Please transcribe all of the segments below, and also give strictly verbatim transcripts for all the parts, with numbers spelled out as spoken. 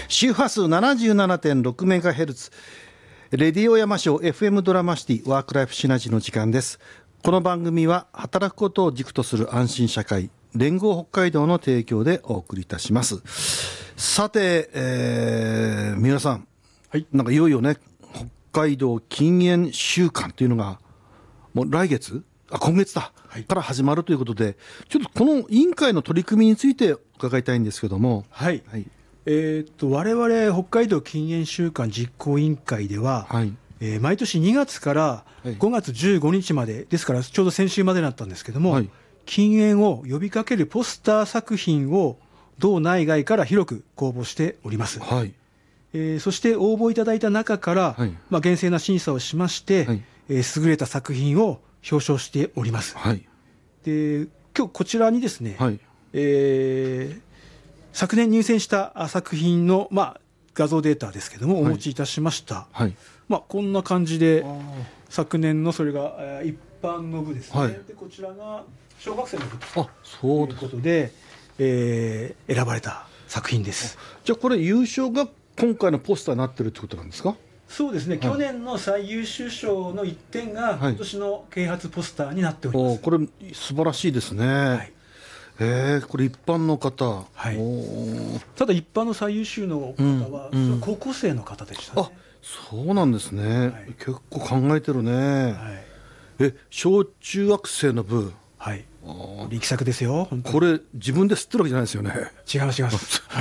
周波数 ななじゅうななてんろくメガヘルツ レディオ山椒 エフエム ドラマシティワークライフシナジーの時間です。この番組は働くことを軸とする安心社会連合北海道の提供でお送りいたします。さて、えー、皆さん、はい、なんかいよいよね北海道禁煙週間というのがもう来月あ今月だ、はい、から始まるということで、ちょっとこの委員会の取り組みについて伺いたいんですけども。 はい、はい、えー、っと我々北海道禁煙週間実行委員会では、はい、えー、毎年にがつからごがつじゅうごにちまでですからちょうど先週までだったんですけども、はい、禁煙を呼びかけるポスター作品を道内外から広く公募しております。はい、えー、そして応募いただいた中から、はい、まあ、厳正な審査をしまして、はい、えー、優れた作品を表彰しております。はい、で今日こちらにですね、はい、えー、昨年入選した作品の、まあ、画像データですけども、はい、お持ちいたしました。はい、まあ、こんな感じで昨年のそれが、えー、一般の部ですね。はい、でこちらが小学生の部ということで、えー、選ばれた作品です。 じゃあこれ優勝が今回のポスターになってるってことなんですか？ そうですね、はい、去年の最優秀賞のいってんが今年の啓発ポスターになっております。はい、 これ素晴らしいですね。はい、えー、これ一般の方、はい、 ただ一般の最優秀の方は、うんうん、高校生の方でしたね。 あ、そうなんですね。はい、結構考えてるね。はい、え、小中学生の部、はい、 力作ですよ。 これ自分で吸ってるわけじゃないですよね。 違います違います。はい、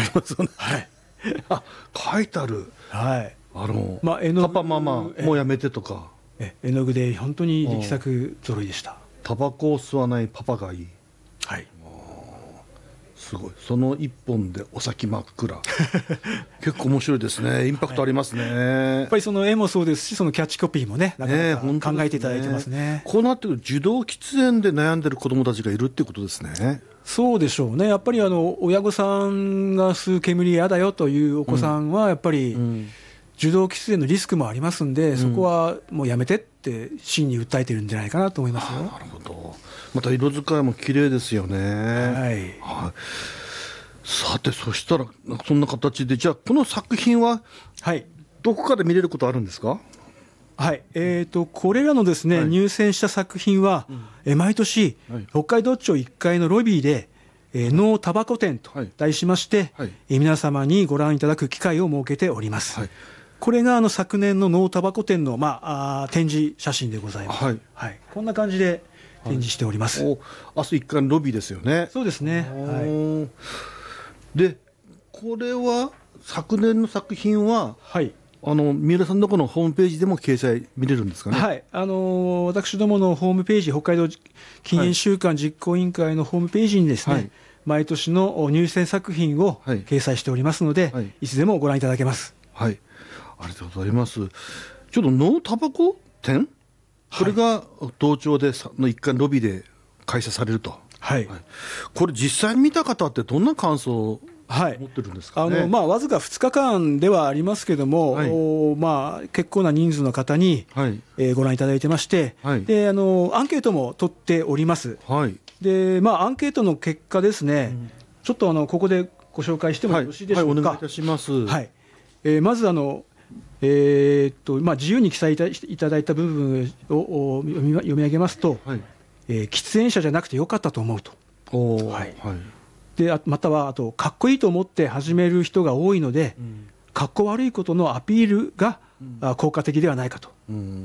あ、書いてある。はい、あの、 まあ、 パパママもうやめてとか、 え絵の具で本当に力作揃いでした。 タバコを吸わないパパがいい。はい、すごい。その一本でお先真っ暗結構面白いですね。インパクトありますね。はい、 やっぱりその絵もそうですし、そのキャッチコピーもね、なかなか考えていただいてますね。ね、 こうなってくる受動喫煙で悩んでる子どもたちがいるっていうことですね。 そうでしょうね。やっぱりあの親御さんが吸う煙嫌だよというお子さんはやっぱり、うんうん、受動喫煙のリスクもありますんで、うん、そこはもうやめてって真に訴えてるんじゃないかなと思いますよ。 なるほど。また色使いも綺麗ですよね。はい、はい、さてそしたらそんな形で、じゃあこの作品はどこかで見れることあるんですか？ はい、えー、とこれらのですね、はい、入選した作品は、うん、え毎年、はい、北海道庁いっかいのロビーで、えー、ノータバコ展と題しまして、はい、え皆様にご覧いただく機会を設けております。はい、これがあの昨年のノータバコ展の、まあ、あ展示写真でございます。はいはい、こんな感じで展示しております。はい、 明日いっかいのロビーですよね。 そうですね。はい、 でこれは昨年の作品は、はい、あの三浦さんのところのホームページでも掲載見れるんですかね。 はい、あのー、私どものホームページ、北海道禁煙週間実行委員会のホームページにですね、はい、毎年の入選作品を掲載しておりますので、はい、いつでもご覧いただけます。 はい、ありがとうございます。ちょっとノータバコ展、これが道庁での一回ロビーで開催されると。はいはい、これ実際に見た方ってどんな感想を持ってるんですかね。はい、あのまあ、わずかふつかかんではありますけども、はい、おまあ、結構な人数の方に、はいえー、ご覧いただいてまして、はい、であのアンケートも取っております。はいでまあ、アンケートの結果ですね、うん、ちょっとあのここでご紹介してもよろしいでしょうか。はいはい、お願いいたします。はいえー、まずあのえー、っとまあ、自由に記載いただいた部分を読み上げますと、はいえー、喫煙者じゃなくてよかったと思うと。お、はいはい、でまたはあとかっこいいと思って始める人が多いので、うん、かっこ悪いことのアピールが、うん、効果的ではないかと。うん